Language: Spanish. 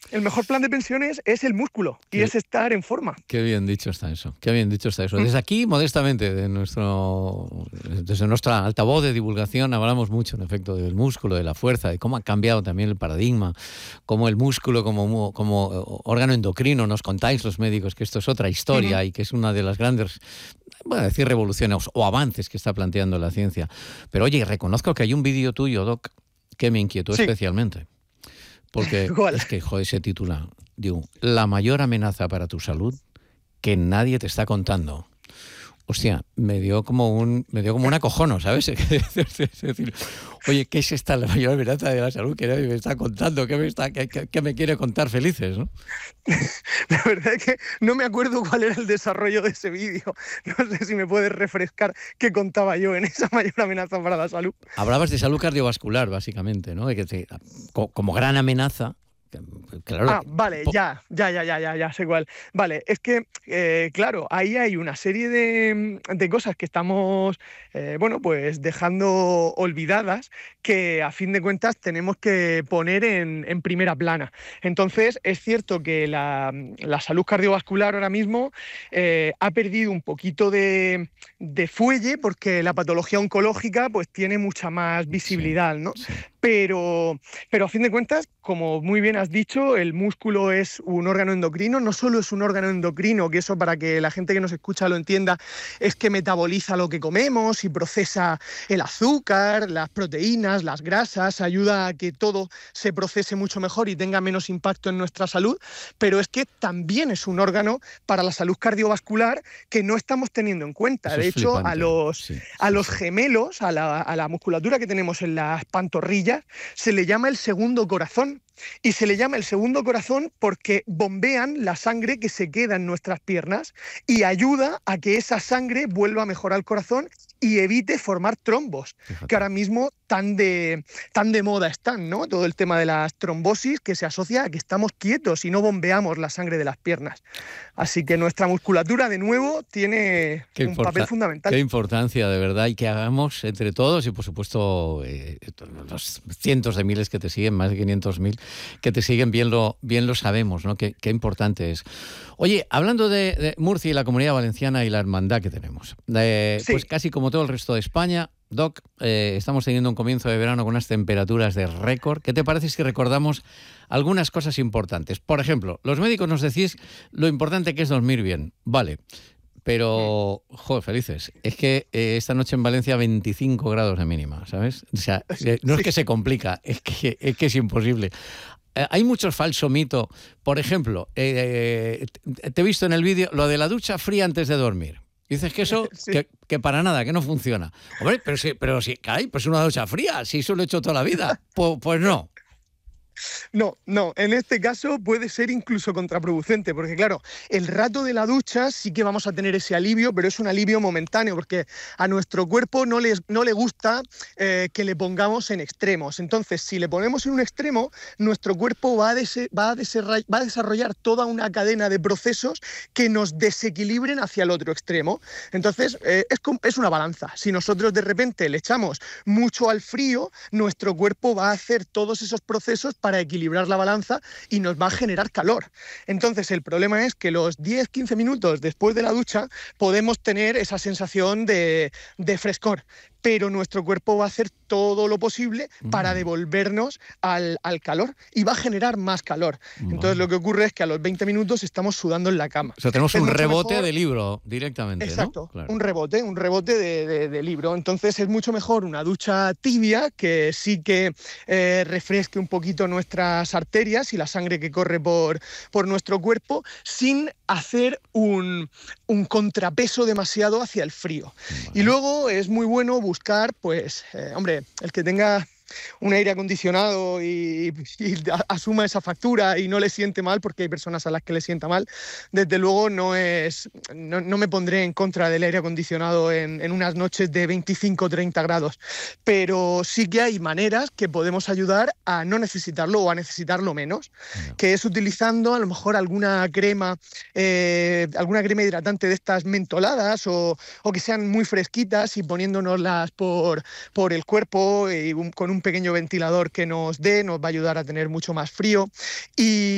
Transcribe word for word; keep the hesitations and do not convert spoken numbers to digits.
el mejor plan de pensiones es el músculo y Qué, es estar en forma. qué bien dicho está eso, qué bien dicho está eso. Desde aquí, modestamente, de nuestro, desde nuestra altavoz de divulgación, hablamos mucho, en efecto, del músculo, de la fuerza, de cómo ha cambiado también el paradigma, cómo el músculo como, como órgano endocrino, nos contáis los médicos que esto es otra historia uh-huh. y que es una de las grandes, bueno, decir revoluciones o avances que está planteando la ciencia. Pero oye, reconozco que hay un vídeo tuyo, Doc, que me inquietó sí. especialmente. Porque ¿Cuál? Es que, joder, se titula, digo, la mayor amenaza para tu salud que nadie te está contando. Hostia, me dio como un, me dio como un acojono, ¿sabes? Es decir, oye, ¿qué es esta la mayor amenaza de la salud que nadie me está contando? ¿Qué me, está, qué, qué, qué me quiere contar felices, no? La verdad es que no me acuerdo cuál era el desarrollo de ese vídeo. No sé si me puedes refrescar qué contaba yo en esa mayor amenaza para la salud. Hablabas de salud cardiovascular, básicamente, ¿no? De que te, como gran amenaza. Claro. Ah, vale, ya, ya, ya, ya, ya, ya sé cuál. Vale, es que, eh, claro, ahí hay una serie de, de cosas que estamos, eh, bueno, pues dejando olvidadas que a fin de cuentas tenemos que poner en, en primera plana. Entonces, es cierto que la, la salud cardiovascular ahora mismo eh, ha perdido un poquito de, de fuelle porque la patología oncológica pues tiene mucha más visibilidad, ¿no? Sí, sí. Pero, pero a fin de cuentas, como muy bien has dicho, el músculo es un órgano endocrino, no solo es un órgano endocrino, que eso para que la gente que nos escucha lo entienda, es que metaboliza lo que comemos y procesa el azúcar, las proteínas, las grasas, ayuda a que todo se procese mucho mejor y tenga menos impacto en nuestra salud, pero es que también es un órgano para la salud cardiovascular que no estamos teniendo en cuenta. De hecho, a los, sí, a los sí, gemelos, a la, a la musculatura que tenemos en las pantorrillas, se le llama el segundo corazón. Y se le llama el segundo corazón porque bombean la sangre que se queda en nuestras piernas y ayuda a que esa sangre vuelva mejor al corazón y evite formar trombos, Fíjate. que ahora mismo tan de, tan de moda están, ¿no? Todo el tema de las trombosis que se asocia a que estamos quietos y no bombeamos la sangre de las piernas. Así que nuestra musculatura, de nuevo, tiene qué un papel fundamental. Qué importancia, de verdad, y que hagamos entre todos y, por supuesto, eh, los cientos de miles que te siguen, más de quinientos mil, que te siguen, bien lo, bien lo sabemos, ¿no? Qué, qué importante es. Oye, hablando de, de Murcia y la Comunidad Valenciana y la hermandad que tenemos, de, sí. pues casi como todo el resto de España, Doc, eh, estamos teniendo un comienzo de verano con unas temperaturas de récord. ¿Qué te parece si recordamos algunas cosas importantes? Por ejemplo, los médicos nos decís lo importante que es dormir bien. Vale. Pero, joder, felices, es que eh, esta noche en Valencia veinticinco grados de mínima, ¿sabes? O sea, eh, no es que se complica, es que es, que es imposible. Eh, hay mucho falso mito. Por ejemplo, eh, eh, te he visto en el vídeo lo de la ducha fría antes de dormir. Dices que eso, sí. que, que para nada, que no funciona. Hombre, pero sí, pero sí, caray, pues una ducha fría, si eso lo he hecho toda la vida. Pues, pues no. No, no, en este caso puede ser incluso contraproducente, porque claro, el rato de la ducha sí que vamos a tener ese alivio, pero es un alivio momentáneo, porque a nuestro cuerpo no le, no le gusta eh, que le pongamos en extremos. Entonces, si le ponemos en un extremo, nuestro cuerpo va a, des- va, a va a desarrollar toda una cadena de procesos que nos desequilibren hacia el otro extremo. Entonces, eh, es, es una balanza. Si nosotros de repente le echamos mucho al frío, nuestro cuerpo va a hacer todos esos procesos para para equilibrar la balanza y nos va a generar calor. Entonces el problema es que los diez a quince minutos después de la ducha podemos tener esa sensación de, de frescor, pero nuestro cuerpo va a hacer todo lo posible para devolvernos al, al calor y va a generar más calor. Entonces lo que ocurre es que a los veinte minutos estamos sudando en la cama. O sea, tenemos es un rebote mejor... de libro directamente, Exacto, ¿no? Claro. un rebote, un rebote de, de, de libro. Entonces es mucho mejor una ducha tibia que sí que eh, refresque un poquito nuestras arterias y la sangre que corre por, por nuestro cuerpo sin hacer un, un contrapeso demasiado hacia el frío. Vale. Y luego es muy bueno buscar, pues, eh, hombre, el que tenga un aire acondicionado y, y asuma esa factura y no le siente mal, porque hay personas a las que le sienta mal, desde luego no es no, no me pondré en contra del aire acondicionado en, en unas noches de veinticinco o treinta grados, pero sí que hay maneras que podemos ayudar a no necesitarlo o a necesitarlo menos, no. que es utilizando a lo mejor alguna crema eh, alguna crema hidratante de estas mentoladas o, o que sean muy fresquitas y poniéndonoslas por, por el cuerpo y un, con un un pequeño ventilador que nos dé, nos va a ayudar a tener mucho más frío y